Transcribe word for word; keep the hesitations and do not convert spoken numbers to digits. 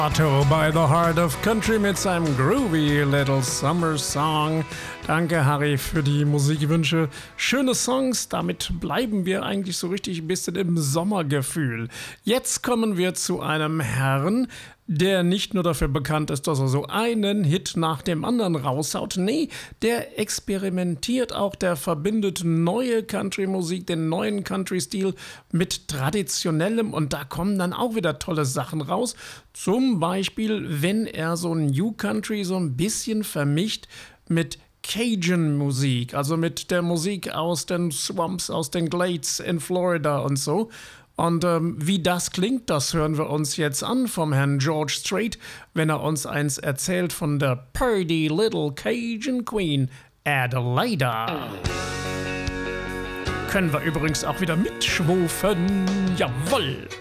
Otto by the Heart of Country mit seinem groovy Little Summer Song. Danke, Harry, für die Musikwünsche. Schöne Songs, damit bleiben wir eigentlich so richtig ein bisschen im Sommergefühl. Jetzt kommen wir zu einem Herrn, der nicht nur dafür bekannt ist, dass er so einen Hit nach dem anderen raushaut. Nee, der experimentiert auch, der verbindet neue Country-Musik, den neuen Country-Stil mit traditionellem und da kommen dann auch wieder tolle Sachen raus. Zum Beispiel, wenn er so New Country so ein bisschen vermischt mit Cajun-Musik, also mit der Musik aus den Swamps, aus den Glades in Florida und so. Und ähm, wie das klingt, das hören wir uns jetzt an vom Herrn George Strait, wenn er uns eins erzählt von der Purdy Little Cajun Queen, Adelaida. Können wir übrigens auch wieder mitschwufen, jawohl!